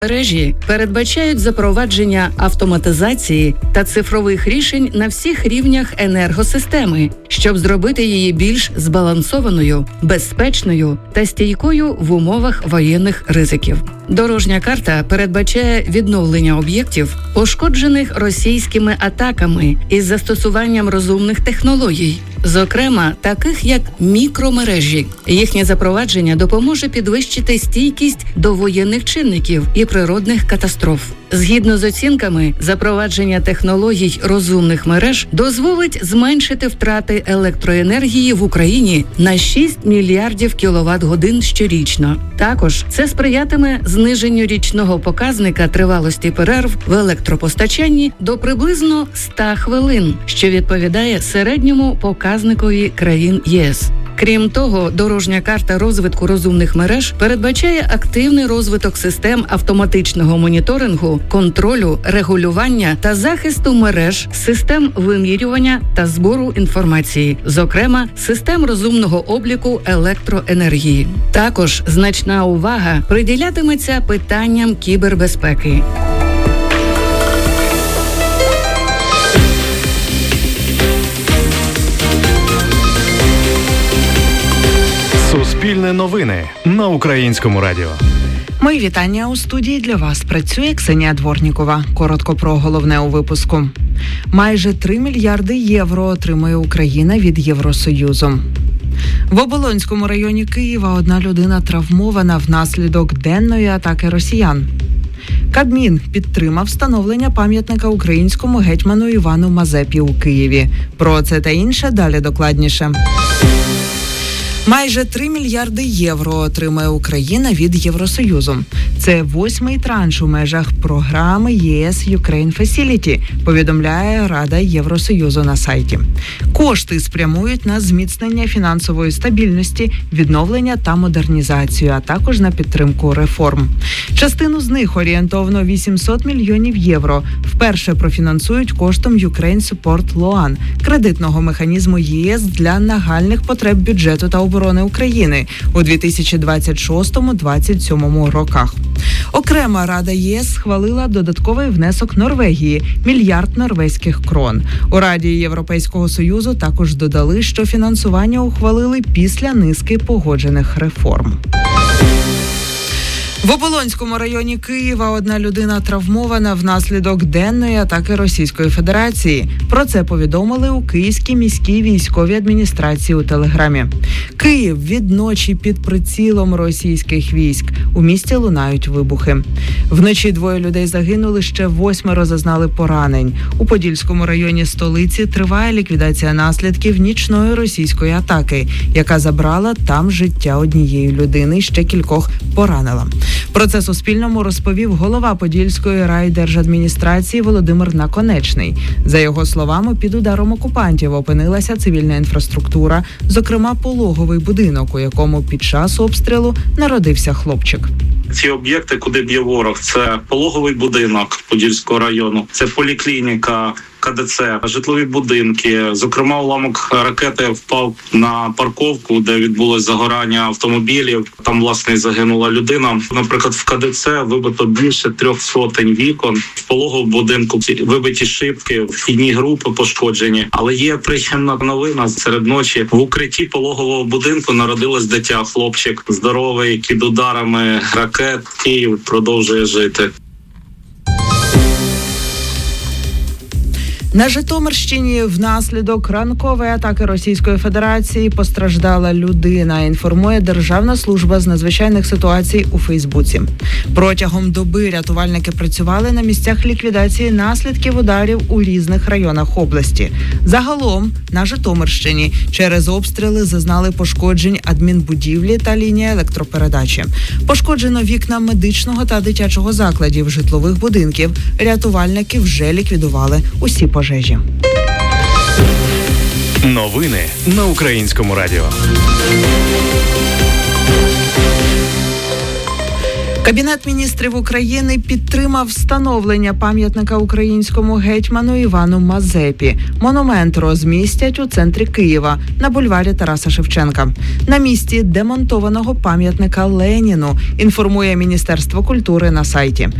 Мережі передбачають запровадження автоматизації та цифрових рішень на всіх рівнях енергосистеми, щоб зробити її більш збалансованою, безпечною та стійкою в умовах воєнних ризиків. Дорожня карта передбачає відновлення об'єктів, пошкоджених російськими атаками із застосуванням розумних технологій, зокрема таких як мікромережі. Їхнє запровадження допоможе підвищити стійкість до воєнних чинників і природних катастроф. Згідно з оцінками, запровадження технологій розумних мереж дозволить зменшити втрати електроенергії в Україні на 6 мільярдів кіловат-годин щорічно. Також це сприятиме зниженню річного показника тривалості перерв в електропостачанні до приблизно 100 хвилин, що відповідає середньому показникові країн ЄС. Крім того, дорожня карта розвитку розумних мереж передбачає активний розвиток систем автоматичного моніторингу, контролю, регулювання та захисту мереж, систем вимірювання та збору інформації, зокрема, систем розумного обліку електроенергії. Також значна увага приділятиметься питанням кібербезпеки. Суспільне новини на Українському радіо. Мої вітання. У студії для вас працює Ксенія Дворнікова. Коротко про головне у випуску. Майже 3 мільярди євро отримує Україна від Євросоюзу. В Оболонському районі Києва одна людина травмована внаслідок денної атаки росіян. Кабмін підтримав встановлення пам'ятника українському гетьману Івану Мазепі у Києві. Про це та інше далі докладніше. Майже 3 мільярди євро отримає Україна від Євросоюзу. Це 8-й транш у межах програми ЄС Ukraine Facility, повідомляє Рада Євросоюзу на сайті. Кошти спрямують на зміцнення фінансової стабільності, відновлення та модернізацію, а також на підтримку реформ. Частину з них, орієнтовно 800 мільйонів євро, вперше профінансують коштом Ukraine Support Loan – кредитного механізму ЄС для нагальних потреб бюджету та оборони України у 2026-2027 роках. Окрема Рада ЄС схвалила додатковий внесок Норвегії – 1 мільярд норвезьких крон. У Раді Європейського Союзу також додали, що фінансування ухвалили після низки погоджених реформ. В Оболонському районі Києва одна людина травмована внаслідок денної атаки Російської Федерації. Про це повідомили у Київській міській військовій адміністрації у Телеграмі. Київ від ночі під прицілом російських військ. У місті лунають вибухи. Вночі 2 людей загинули, ще 8 зазнали поранень. У Подільському районі столиці триває ліквідація наслідків нічної російської атаки, яка забрала там життя однієї людини і ще кількох поранила. Про це Суспільному розповів голова Подільської райдержадміністрації Володимир Наконечний. За його словами, під ударом окупантів опинилася цивільна інфраструктура, зокрема пологовий будинок, у якому під час обстрілу народився хлопчик. Ці об'єкти, куди б'є ворог, це пологовий будинок Подільського району, це поліклініка, КДЦ, житлові будинки. Зокрема, уламок ракети впав на парковку, де відбулось загорання автомобілів. Там, власне, загинула людина. Наприклад, в КДЦ вибито більше 300 вікон. В пологовому будинку вибиті шибки, вхідні групи пошкоджені. Але є приємна новина. Серед ночі в укритті пологового будинку народилось дитя. Хлопчик здоровий, під ударами ракет. Київ продовжує жити. На Житомирщині внаслідок ранкової атаки Російської Федерації постраждала людина, інформує Державна служба з надзвичайних ситуацій у Фейсбуці. Протягом доби рятувальники працювали на місцях ліквідації наслідків ударів у різних районах області. Загалом на Житомирщині через обстріли зазнали пошкоджень адмінбудівлі та лінія електропередачі. Пошкоджено вікна медичного та дитячого закладів, житлових будинків. Рятувальники вже ліквідували усі пожежі. Новини на Українському радіо. Кабінет міністрів України підтримав встановлення пам'ятника українському гетьману Івану Мазепі. Монумент розмістять у центрі Києва на бульварі Тараса Шевченка. На місці демонтованого пам'ятника Леніну, інформує Міністерство культури на сайті.